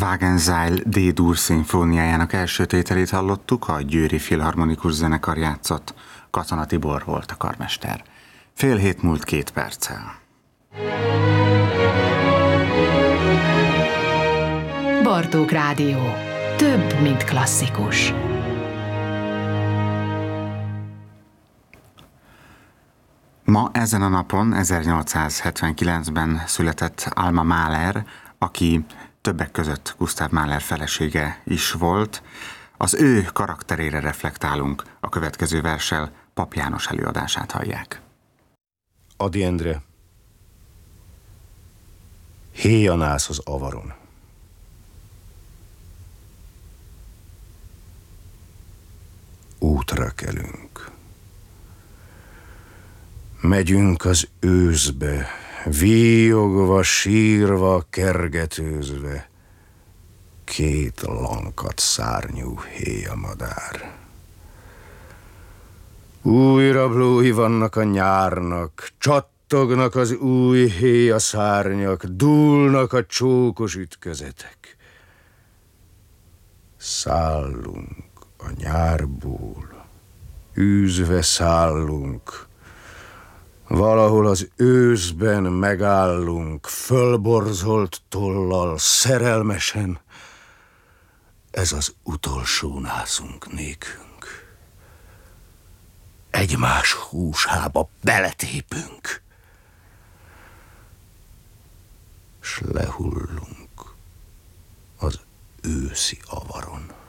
Wagenseil D-dur szimfóniájának első tételét hallottuk, a Győri Filharmonikus Zenekar játszott. Katona Tibor volt a karmester. 6:30 múlt 2 perccel. Bartók Rádió. Több, mint klasszikus. Ma ezen a napon 1879-ben született Alma Mahler, aki többek között Gustav Mahler felesége is volt. Az ő karakterére reflektálunk, a következő verssel Pap János előadását hallják. Ady Endre. Héjan állsz az avaron. Útra kelünk. Megyünk az őszbe, víjogva, sírva, kergetőzve, 2 lankadt szárnyú héjamadár. Új rablói vannak a nyárnak, csattognak az új héjaszárnyak, dúlnak a csókos ütközetek. Szállunk a nyárból, űzve szállunk, valahol az őszben megállunk, fölborzolt tollal, szerelmesen. Ez az utolsó nászunk nékünk. Egymás húsába beletépünk, s lehullunk az őszi avaron.